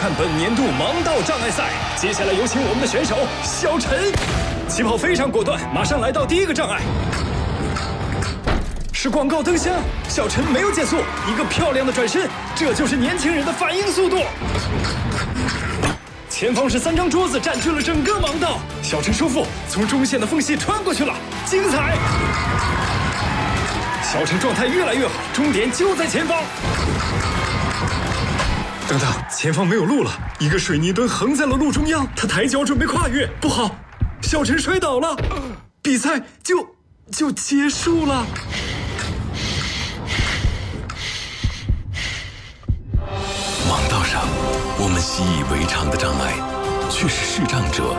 看本年度盲道障碍赛。接下来有请我们的选手小陈，起跑非常果断，马上来到第一个障碍，是广告灯箱。小陈没有减速，一个漂亮的转身，这就是年轻人的反应速度。前方是3张桌子占据了整个盲道，小陈叔父从中线的缝隙穿过去了，精彩！小陈状态越来越好，终点就在前方。等等，前方没有路了，一个水泥墩横在了路中央，他抬脚准备跨越，不好，小陈摔倒了，比赛就结束了。 盲道上，我们习以为常的障碍，却是视障者